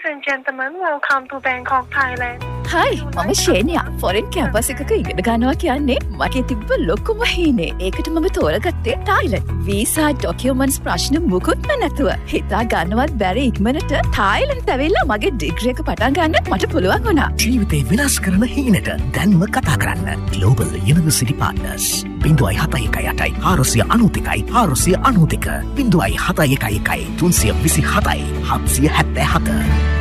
Ladies and gentlemen, welcome to Bangkok, Thailand. Hi, මම ශේනියා. ෆොරෙන් campus එකක ඉගෙන ගන්නවා කියන්නේ මගේ තිබ්බ ලොකුම හීනේ. ඒකට මම තෝරගත්තේ තායිලන්ඩ්. වීසා ඩොකියුමන්ට්ස් ප්‍රශ්න මුකුත්ම නැතුව. හිතා ගන්නවත් බැරි ඉක්මනට තායිලන්ඩ් ඇවිල්ලා මගේ ඩිග්‍රී එක පටන් ගන්න මට පුළුවන් වුණා. ජීවිතේ විනාශ කරන හීනට දැන්ම කතා කරන්න. Global University Partners. 0.71 493 492 0.71 327 777